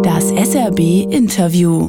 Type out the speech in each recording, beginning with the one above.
Das SRB-Interview.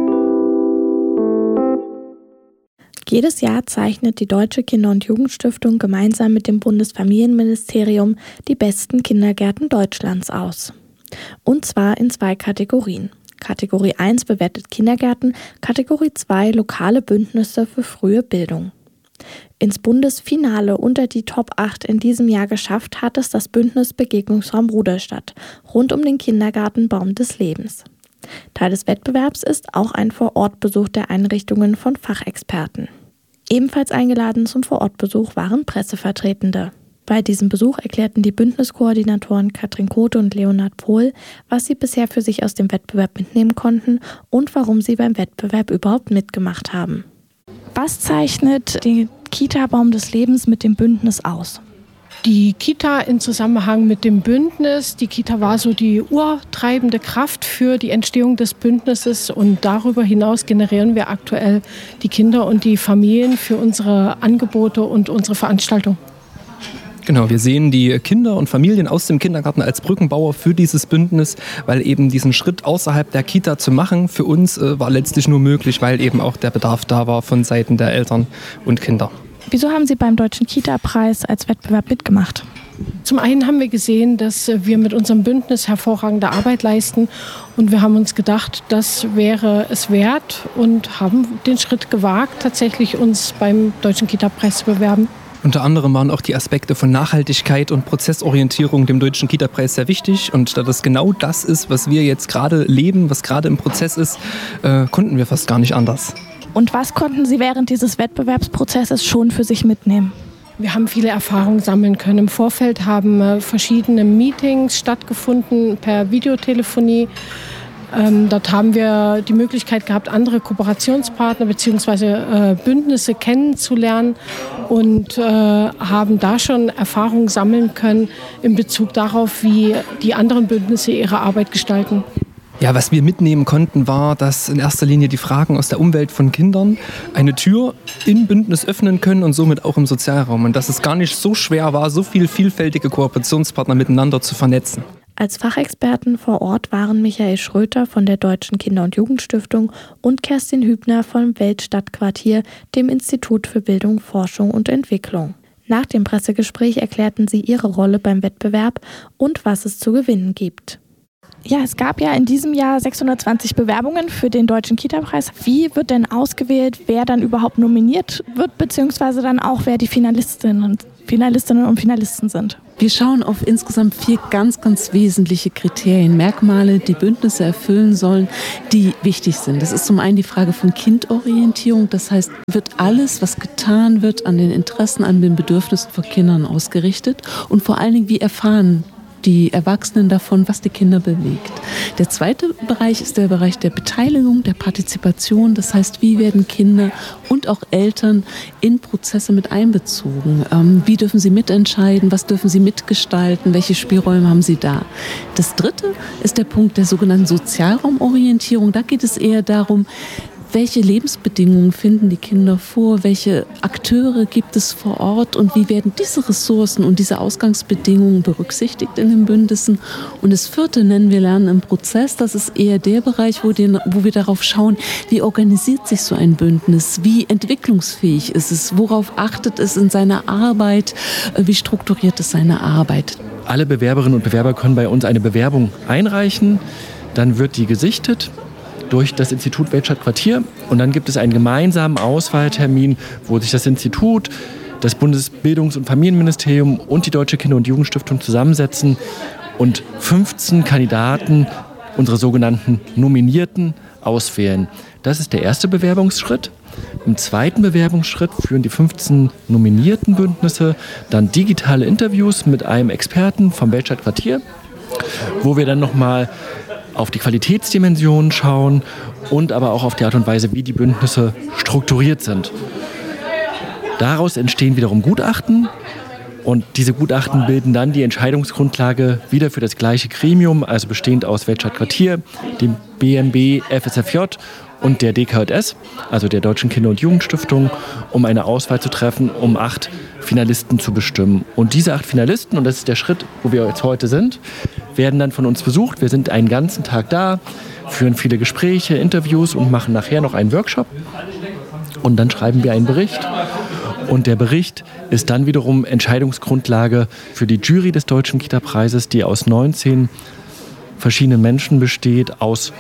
Jedes Jahr zeichnet die Deutsche Kinder- und Jugendstiftung gemeinsam mit dem Bundesfamilienministerium die besten Kindergärten Deutschlands aus. Und zwar in 2 Kategorien. Kategorie 1 bewertet Kindergärten, Kategorie 2 lokale Bündnisse für frühe Bildung. Ins Bundesfinale unter die Top 8 in diesem Jahr geschafft hat es das Bündnis Begegnungsraum Rudolstadt rund um den Kindergarten Baum des Lebens. Teil des Wettbewerbs ist auch ein Vorortbesuch der Einrichtungen von Fachexperten. Ebenfalls eingeladen zum Vorortbesuch waren Pressevertretende. Bei diesem Besuch erklärten die Bündniskoordinatoren Katrin Kote und Leonhard Pohl, was sie bisher für sich aus dem Wettbewerb mitnehmen konnten und warum sie beim Wettbewerb überhaupt mitgemacht haben. Was zeichnet den Kita-Baum des Lebens mit dem Bündnis aus? Die Kita in Zusammenhang mit dem Bündnis. Die Kita war so die urtreibende Kraft für die Entstehung des Bündnisses und darüber hinaus generieren wir aktuell die Kinder und die Familien für unsere Angebote und unsere Veranstaltung. Genau, wir sehen die Kinder und Familien aus dem Kindergarten als Brückenbauer für dieses Bündnis, weil eben diesen Schritt außerhalb der Kita zu machen, für uns war letztlich nur möglich, weil eben auch der Bedarf da war von Seiten der Eltern und Kinder. Wieso haben Sie beim Deutschen Kita-Preis als Wettbewerb mitgemacht? Zum einen haben wir gesehen, dass wir mit unserem Bündnis hervorragende Arbeit leisten und wir haben uns gedacht, das wäre es wert und haben den Schritt gewagt, tatsächlich uns beim Deutschen Kita-Preis zu bewerben. Unter anderem waren auch die Aspekte von Nachhaltigkeit und Prozessorientierung dem Deutschen Kita-Preis sehr wichtig. Und da das genau das ist, was wir jetzt gerade leben, was gerade im Prozess ist, konnten wir fast gar nicht anders. Und was konnten Sie während dieses Wettbewerbsprozesses schon für sich mitnehmen? Wir haben viele Erfahrungen sammeln können. Im Vorfeld haben verschiedene Meetings stattgefunden per Videotelefonie. Dort haben wir die Möglichkeit gehabt, andere Kooperationspartner bzw. Bündnisse kennenzulernen und haben da schon Erfahrungen sammeln können in Bezug darauf, wie die anderen Bündnisse ihre Arbeit gestalten. Ja, was wir mitnehmen konnten, war, dass in erster Linie die Fragen aus der Umwelt von Kindern eine Tür im Bündnis öffnen können und somit auch im Sozialraum. Und dass es gar nicht so schwer war, so viele vielfältige Kooperationspartner miteinander zu vernetzen. Als Fachexperten vor Ort waren Michael Schröter von der Deutschen Kinder- und Jugendstiftung und Kerstin Hübner vom Weltstadtquartier, dem Institut für Bildung, Forschung und Entwicklung. Nach dem Pressegespräch erklärten sie ihre Rolle beim Wettbewerb und was es zu gewinnen gibt. Ja, es gab ja in diesem Jahr 620 Bewerbungen für den Deutschen Kita-Preis. Wie wird denn ausgewählt, wer dann überhaupt nominiert wird, beziehungsweise dann auch, wer die Finalistinnen und Finalisten sind? Wir schauen auf insgesamt 4 ganz, ganz wesentliche Kriterien, Merkmale, die Bündnisse erfüllen sollen, die wichtig sind. Das ist zum einen die Frage von Kindorientierung. Das heißt, wird alles, was getan wird, an den Interessen, an den Bedürfnissen von Kindern ausgerichtet? Und vor allen Dingen, wie erfahren die Erwachsenen davon, was die Kinder bewegt. Der zweite Bereich ist der Bereich der Beteiligung, der Partizipation. Das heißt, wie werden Kinder und auch Eltern in Prozesse mit einbezogen? Wie dürfen sie mitentscheiden? Was dürfen sie mitgestalten? Welche Spielräume haben sie da? Das dritte ist der Punkt der sogenannten Sozialraumorientierung. Da geht es eher darum, welche Lebensbedingungen finden die Kinder vor? Welche Akteure gibt es vor Ort? Und wie werden diese Ressourcen und diese Ausgangsbedingungen berücksichtigt in den Bündnissen? Und das vierte nennen wir Lernen im Prozess. Das ist eher der Bereich, wo wir darauf schauen, wie organisiert sich so ein Bündnis? Wie entwicklungsfähig ist es? Worauf achtet es in seiner Arbeit? Wie strukturiert es seine Arbeit? Alle Bewerberinnen und Bewerber können bei uns eine Bewerbung einreichen. Dann wird die gesichtet durch das Institut Weltstadtquartier und dann gibt es einen gemeinsamen Auswahltermin, wo sich das Institut, das Bundesbildungs- und Familienministerium und die Deutsche Kinder- und Jugendstiftung zusammensetzen und 15 Kandidaten, unsere sogenannten Nominierten, auswählen. Das ist der erste Bewerbungsschritt. Im zweiten Bewerbungsschritt führen die 15 nominierten Bündnisse dann digitale Interviews mit einem Experten vom Weltstadtquartier, wo wir dann nochmal auf die Qualitätsdimensionen schauen und aber auch auf die Art und Weise, wie die Bündnisse strukturiert sind. Daraus entstehen wiederum Gutachten und diese Gutachten bilden dann die Entscheidungsgrundlage wieder für das gleiche Gremium, also bestehend aus Weltstadtquartier, dem BMB, FSFJ und der DKJS, also der Deutschen Kinder- und Jugendstiftung, um eine Auswahl zu treffen, um 8 Finalisten zu bestimmen. Und diese 8 Finalisten, und das ist der Schritt, wo wir jetzt heute sind, werden dann von uns besucht. Wir sind einen ganzen Tag da, führen viele Gespräche, Interviews und machen nachher noch einen Workshop. Und dann schreiben wir einen Bericht. Und der Bericht ist dann wiederum Entscheidungsgrundlage für die Jury des Deutschen Kita-Preises, die aus 19 verschiedenen Menschen besteht, aus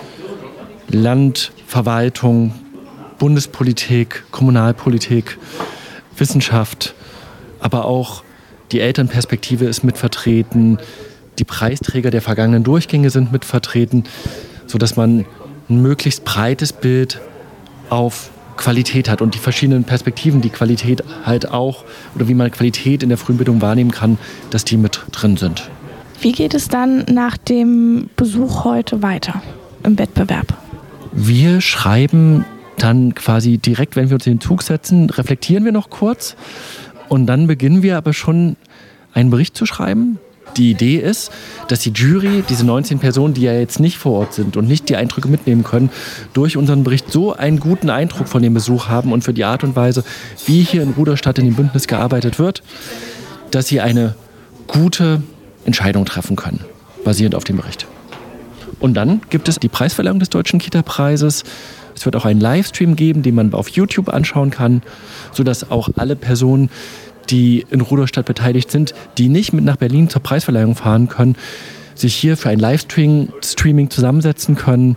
Land, Verwaltung, Bundespolitik, Kommunalpolitik, Wissenschaft, aber auch die Elternperspektive ist mitvertreten, die Preisträger der vergangenen Durchgänge sind mitvertreten, sodass man ein möglichst breites Bild auf Qualität hat und die verschiedenen Perspektiven, die Qualität halt auch, oder wie man Qualität in der frühen Bildung wahrnehmen kann, dass die mit drin sind. Wie geht es dann nach dem Besuch heute weiter im Wettbewerb? Wir schreiben dann quasi direkt, wenn wir uns in den Zug setzen, reflektieren wir noch kurz und dann beginnen wir aber schon einen Bericht zu schreiben. Die Idee ist, dass die Jury, diese 19 Personen, die ja jetzt nicht vor Ort sind und nicht die Eindrücke mitnehmen können, durch unseren Bericht so einen guten Eindruck von dem Besuch haben und für die Art und Weise, wie hier in Ruderstadt in dem Bündnis gearbeitet wird, dass sie eine gute Entscheidung treffen können, basierend auf dem Bericht. Und dann gibt es die Preisverleihung des Deutschen Kita-Preises. Es wird auch einen Livestream geben, den man auf YouTube anschauen kann, sodass auch alle Personen, die in Ruderstadt beteiligt sind, die nicht mit nach Berlin zur Preisverleihung fahren können, sich hier für ein Livestreaming zusammensetzen können,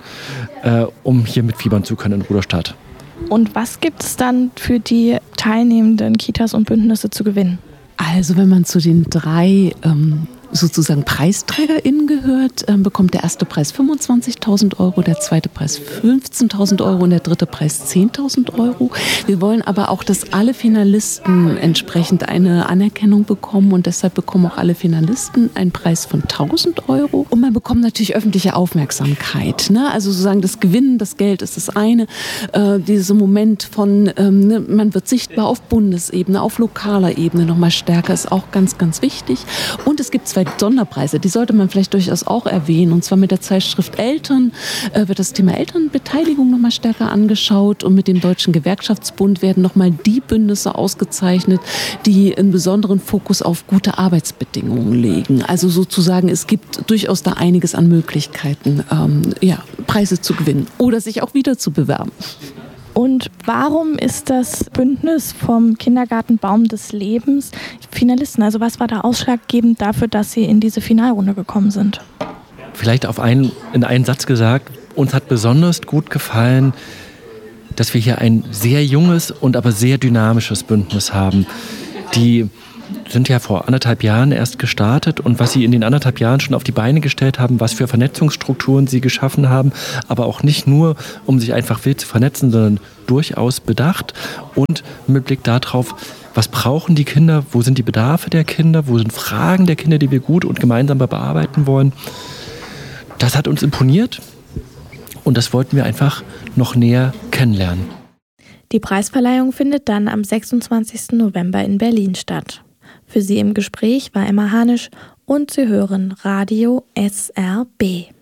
um hier mitfiebern zu können in Ruderstadt. Und was gibt es dann für die teilnehmenden Kitas und Bündnisse zu gewinnen? Also wenn man zu den 3 sozusagen PreisträgerInnen gehört, bekommt der erste Preis 25.000 Euro, der zweite Preis 15.000 Euro und der dritte Preis 10.000 Euro. Wir wollen aber auch, dass alle Finalisten entsprechend eine Anerkennung bekommen und deshalb bekommen auch alle Finalisten einen Preis von 1.000 Euro. Und man bekommt natürlich öffentliche Aufmerksamkeit. Ne? Also sozusagen das Gewinnen, das Geld ist das eine. Dieser Moment von, man wird sichtbar auf Bundesebene, auf lokaler Ebene nochmal stärker, ist auch ganz, ganz wichtig. Und es gibt 2 Sonderpreise, die sollte man vielleicht durchaus auch erwähnen. Und zwar mit der Zeitschrift Eltern wird das Thema Elternbeteiligung nochmal stärker angeschaut und mit dem Deutschen Gewerkschaftsbund werden nochmal die Bündnisse ausgezeichnet, die einen besonderen Fokus auf gute Arbeitsbedingungen legen. Also sozusagen, es gibt durchaus da einiges an Möglichkeiten, Preise zu gewinnen oder sich auch wieder zu bewerben. Und warum ist das Bündnis vom Kindergarten Baum des Lebens Finalisten? Also was war da ausschlaggebend dafür, dass Sie in diese Finalrunde gekommen sind? Vielleicht in einen Satz gesagt, uns hat besonders gut gefallen, dass wir hier ein sehr junges und aber sehr dynamisches Bündnis haben. Die sind ja vor 1,5 Jahren erst gestartet und was sie in den 1,5 Jahren schon auf die Beine gestellt haben, was für Vernetzungsstrukturen sie geschaffen haben, aber auch nicht nur, um sich einfach wild zu vernetzen, sondern durchaus bedacht und mit Blick darauf, was brauchen die Kinder, wo sind die Bedarfe der Kinder, wo sind Fragen der Kinder, die wir gut und gemeinsam bearbeiten wollen. Das hat uns imponiert und das wollten wir einfach noch näher kennenlernen. Die Preisverleihung findet dann am 26. November in Berlin statt. Für Sie im Gespräch war Emma Hanisch und Sie hören Radio SRB.